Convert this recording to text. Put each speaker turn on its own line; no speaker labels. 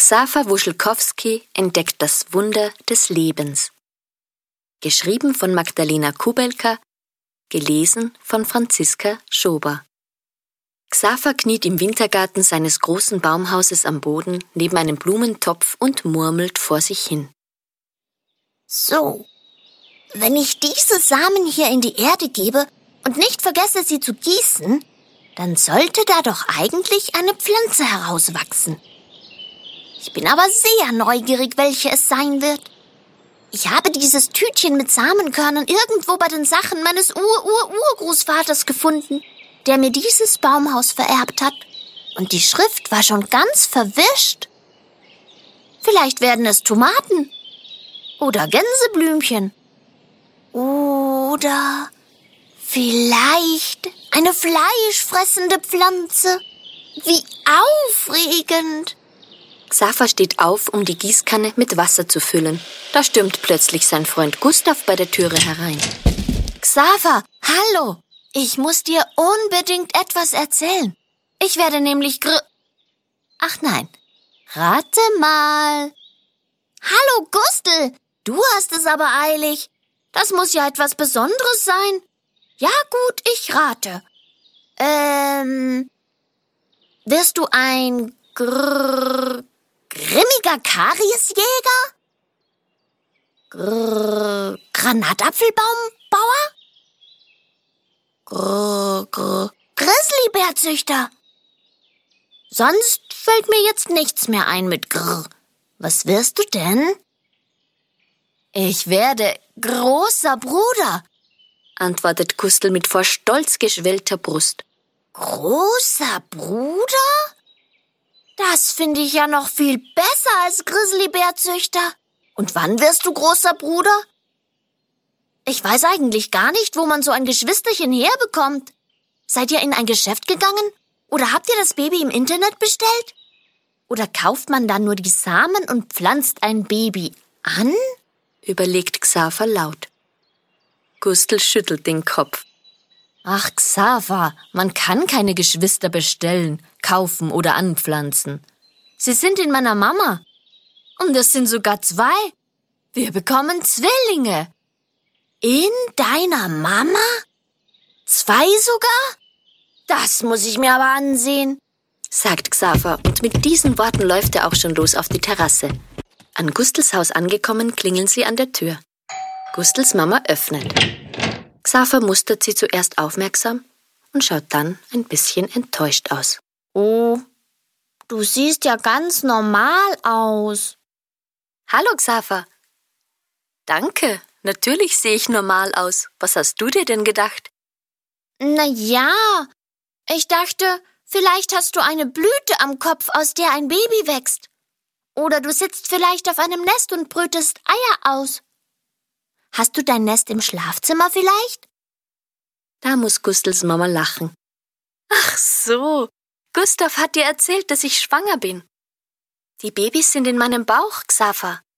Xaver Wuschelkowski entdeckt das Wunder des Lebens. Geschrieben von Magdalena Kubelka, gelesen von Franziska Schober. Xaver kniet im Wintergarten seines großen Baumhauses am Boden neben einem Blumentopf und murmelt vor sich hin.
So, wenn ich diese Samen hier in die Erde gebe und nicht vergesse, sie zu gießen, dann sollte da doch eigentlich eine Pflanze herauswachsen. Ich bin aber sehr neugierig, welche es sein wird. Ich habe dieses Tütchen mit Samenkörnern irgendwo bei den Sachen meines Urgroßvaters gefunden, der mir dieses Baumhaus vererbt hat. Und die Schrift war schon ganz verwischt. Vielleicht werden es Tomaten oder Gänseblümchen oder vielleicht eine fleischfressende Pflanze. Wie aufregend!
Xaver steht auf, um die Gießkanne mit Wasser zu füllen. Da stürmt plötzlich sein Freund Gustav bei der Türe herein.
Xaver, hallo! Ich muss dir unbedingt etwas erzählen. Ich werde nämlich Ach nein, rate mal. Hallo Gustl, du hast es aber eilig. Das muss ja etwas Besonderes sein. Ja gut, ich rate. Wirst du ein grimmiger Kariesjäger? Granatapfelbaumbauer? Grizzlybärzüchter. Sonst fällt mir jetzt nichts mehr ein mit Grr. Was wirst du denn? Ich werde großer Bruder,
antwortet Gustl mit vor Stolz geschwellter Brust.
Großer Bruder? Das finde ich ja noch viel besser als Grizzlybärzüchter. Und wann wirst du großer Bruder? Ich weiß eigentlich gar nicht, wo man so ein Geschwisterchen herbekommt. Seid ihr in ein Geschäft gegangen? Oder habt ihr das Baby im Internet bestellt? Oder kauft man dann nur die Samen und pflanzt ein Baby an?
Überlegt Xaver laut. Gustl schüttelt den Kopf.
Ach, Xaver, man kann keine Geschwister bestellen, kaufen oder anpflanzen. Sie sind in meiner Mama. Und es sind sogar 2. Wir bekommen Zwillinge. In deiner Mama? 2 sogar? Das muss ich mir aber ansehen,
sagt Xaver, und mit diesen Worten läuft er auch schon los auf die Terrasse. An Gustls Haus angekommen, klingeln sie an der Tür. Gustls Mama öffnet. Xaver mustert sie zuerst aufmerksam und schaut dann ein bisschen enttäuscht aus.
Oh, du siehst ja ganz normal aus.
Hallo Xaver. Danke, natürlich sehe ich normal aus. Was hast du dir denn gedacht?
Na ja, ich dachte, vielleicht hast du eine Blüte am Kopf, aus der ein Baby wächst. Oder du sitzt vielleicht auf einem Nest und brütest Eier aus. Hast du dein Nest im Schlafzimmer vielleicht?
Da muss Gustls Mama lachen. Ach so, Gustav hat dir erzählt, dass ich schwanger bin. Die Babys sind in meinem Bauch, Xaver.